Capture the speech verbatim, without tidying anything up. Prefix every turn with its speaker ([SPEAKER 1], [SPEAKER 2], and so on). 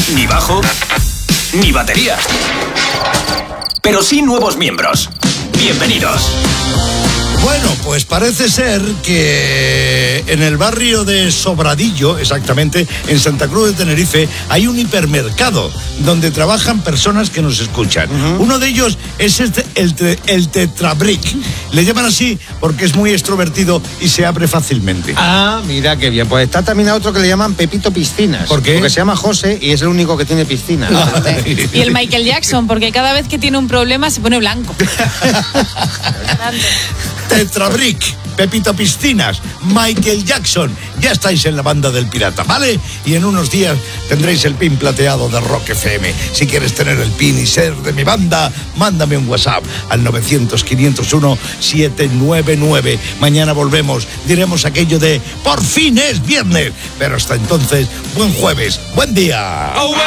[SPEAKER 1] ni bajo, ni batería. Pero sí nuevos miembros. Bienvenidos.
[SPEAKER 2] Bueno, pues parece ser que en el barrio de Sobradillo, exactamente, en Santa Cruz de Tenerife, hay un hipermercado donde trabajan personas que nos escuchan. Uh-huh. Uno de ellos es este, el, te, el Tetrabric. Le llaman así porque es muy extrovertido y se abre fácilmente.
[SPEAKER 3] Ah, mira qué bien. Pues está también a otro que le llaman Pepito Piscinas.
[SPEAKER 2] ¿Por qué?
[SPEAKER 3] Porque se llama José y es el único que tiene piscina.
[SPEAKER 2] Ah.
[SPEAKER 4] Y el Michael Jackson, porque cada vez que tiene un problema se pone blanco.
[SPEAKER 2] Tetrabric, Pepito Piscinas, Michael Jackson. Ya estáis en la banda del pirata, ¿vale? Y en unos días tendréis el pin plateado de Rock F M. Si quieres tener el pin y ser de mi banda, mándame un WhatsApp al novecientos, quinientos uno, setecientos noventa y nueve. Mañana volvemos, diremos aquello de por fin es viernes. Pero hasta entonces, buen jueves, buen día.